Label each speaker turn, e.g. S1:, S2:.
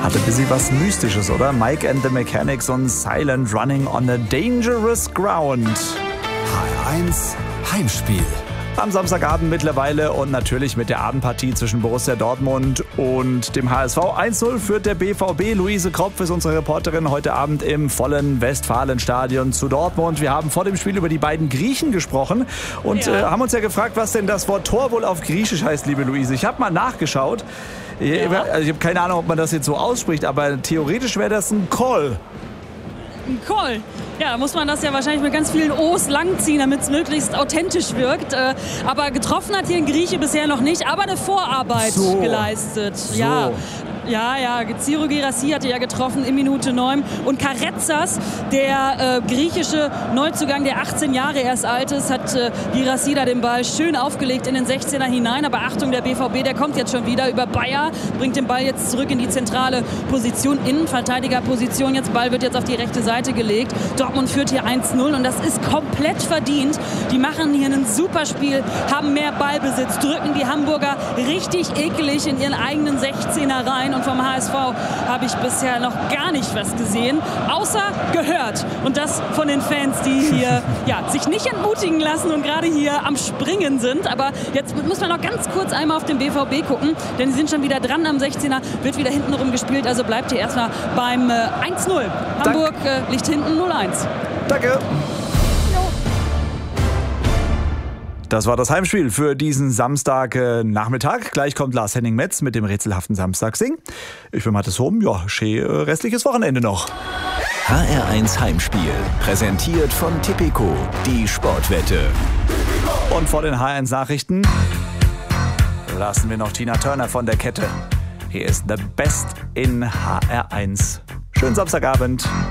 S1: Hatte ein bisschen was Mystisches, oder? Mike and the Mechanics und Silent Running on a Dangerous Ground.
S2: HR1 Heimspiel.
S1: Am Samstagabend mittlerweile und natürlich mit der Abendpartie zwischen Borussia Dortmund und dem HSV. 1-0 führt der BVB. Luise Kropf ist unsere Reporterin heute Abend im vollen Westfalenstadion zu Dortmund. Wir haben vor dem Spiel über die beiden Griechen gesprochen und haben uns ja gefragt, was denn das Wort Tor wohl auf Griechisch heißt, liebe Luise. Ich habe mal nachgeschaut. Ja. Also ich habe keine Ahnung, ob man das jetzt so ausspricht, aber theoretisch wäre das ein Call.
S3: Ein Call. Ja, da muss man das ja wahrscheinlich mit ganz vielen O's langziehen, damit es möglichst authentisch wirkt. Aber getroffen hat hier ein Grieche bisher noch nicht, aber eine Vorarbeit geleistet.
S1: So.
S3: Ja, Ciro Guirassy hatte ja getroffen in Minute 9. Und Karetsas, der griechische Neuzugang, der 18 Jahre erst alt ist, hat Guirassy da den Ball schön aufgelegt in den 16er hinein. Aber Achtung, der BVB, der kommt jetzt schon wieder über Bayer, bringt den Ball jetzt zurück in die zentrale Position, Innenverteidigerposition. Jetzt Ball wird jetzt auf die rechte Seite gelegt. Dortmund führt hier 1-0 und das ist komplett verdient. Die machen hier ein super Spiel, haben mehr Ballbesitz, drücken die Hamburger richtig ekelig in ihren eigenen 16er rein. Und vom HSV habe ich bisher noch gar nicht was gesehen, außer gehört. Und das von den Fans, die hier sich nicht entmutigen lassen und gerade hier am Springen sind. Aber jetzt muss man noch ganz kurz einmal auf den BVB gucken, denn sie sind schon wieder dran am 16er, wird wieder hintenrum gespielt. Also bleibt hier erstmal beim 1-0. Hamburg liegt hinten 0-1.
S1: Danke. Das war das Heimspiel für diesen Samstagnachmittag. Gleich kommt Lars Henning Metz mit dem rätselhaften Samstagssing. Ich bin Mathis Hohm. Ja, schön restliches Wochenende noch.
S2: HR1 Heimspiel. Präsentiert von Tipico, die Sportwette.
S1: Und vor den HR1 Nachrichten lassen wir noch Tina Turner von der Kette. Hier ist The Best in HR1. Schönen Samstagabend.